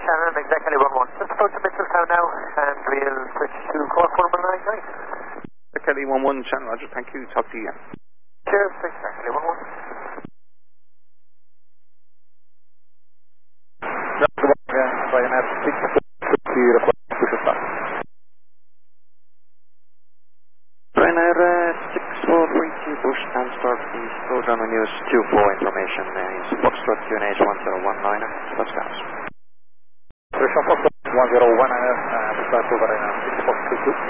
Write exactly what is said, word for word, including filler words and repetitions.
Shannon, exactly one one. Just approach the Mitchellstown now, and we'll switch to course one one nine nine. Kelly one one, Shannon, Roger, thank you, talk to you again. Cheers, exactly one one. Ryanair six four three, request push start. Ryanair uh, six four three two, push and start, please. Slow down on news two four information. Uh, is Foxtrot Q N H one zero one nine, plus gas. Direction Foxtrot one zero one nine, uh, start over Ryanair six four three two.